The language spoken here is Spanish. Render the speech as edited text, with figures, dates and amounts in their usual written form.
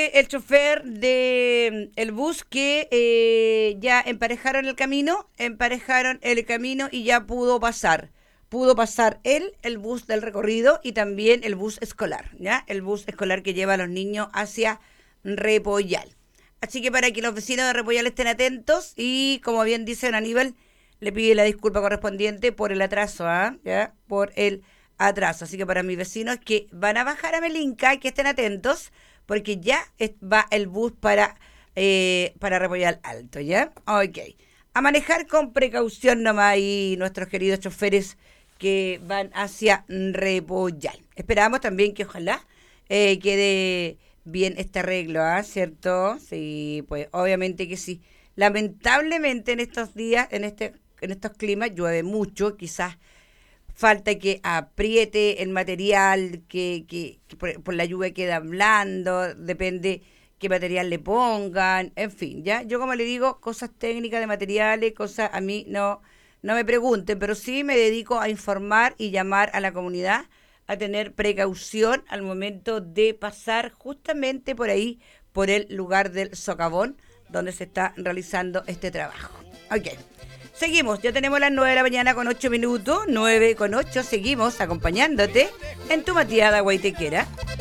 dice el chofer de el bus que ya emparejaron el camino y ya pudo pasar. Pudo pasar el bus del recorrido y también el bus escolar, ¿ya? El bus escolar que lleva a los niños hacia Repollal. Así que para que los vecinos de Repollal estén atentos y, como bien dice don Aníbal, le pide la disculpa correspondiente por el atraso, ¿ya? Por el atraso. Así que para mis vecinos que van a bajar a Melinca, que estén atentos, porque ya va el bus para Repollal Alto, ¿ya? Ok. A manejar con precaución nomás y nuestros queridos choferes que van hacia Repollal. Esperamos también que ojalá quede bien este arreglo, ¿cierto? Sí, pues obviamente que sí. Lamentablemente en estos días, en estos climas llueve mucho, quizás falta que apriete el material, que por la lluvia queda blando, depende qué material le pongan, en fin, ya. Yo como le digo, cosas técnicas de materiales, cosas a mí no me pregunten, pero sí me dedico a informar y llamar a la comunidad a tener precaución al momento de pasar justamente por ahí, por el lugar del socavón, donde se está realizando este trabajo. Ok. Seguimos, ya tenemos las 9 de la mañana con 8 minutos, 9 con 8, seguimos acompañándote en tu mateada guaitequera.